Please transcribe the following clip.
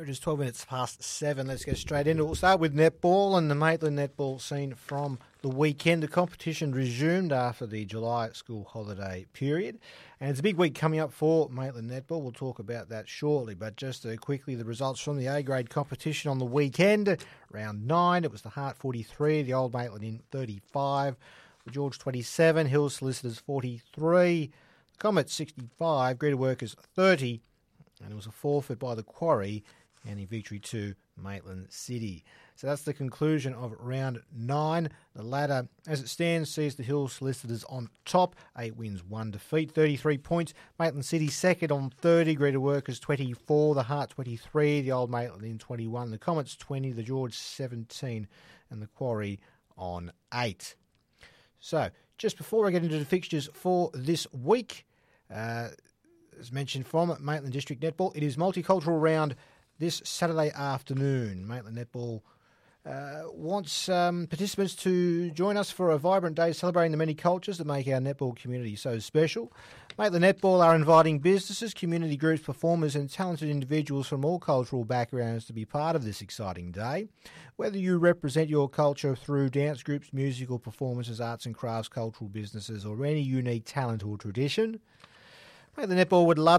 Just 12 minutes past 7. Let's get straight into it. We'll start with netball and the Maitland netball scene from the weekend. The competition resumed after the July school holiday period. And it's a big week coming up for Maitland netball. We'll talk about that shortly. But just quickly, the results from the A-grade competition on the weekend. Round 9, it was the Hart 43, the Old Maitland in 35, the George 27, Hills Solicitors 43, Comet 65, Greater Workers 30, and it was a forfeit by the Quarry, handing victory to Maitland City. So that's the conclusion of round 9. The ladder, as it stands, sees the Hills Solicitors on top, 8 wins, 1 defeat, 33 points. Maitland City second on 30, Greater Workers 24, the Hart 23, the Old Maitland in 21, the Comets 20, the George 17, and the Quarry on 8. So, just before I get into the fixtures for this week, as mentioned from Maitland District Netball, it is multicultural round this Saturday afternoon. Maitland Netball wants participants to join us for a vibrant day celebrating the many cultures that make our netball community so special. Maitland Netball are inviting businesses, community groups, performers and talented individuals from all cultural backgrounds to be part of this exciting day. Whether you represent your culture through dance groups, musical performances, arts and crafts, cultural businesses or any unique talent or tradition, Maitland Netball would love